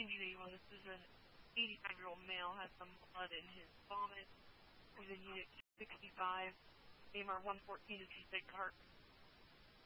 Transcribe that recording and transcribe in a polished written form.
1981. This is an 85-year-old male, has some blood in his vomit. He's in Unit 65. AMR 114 is his big heart.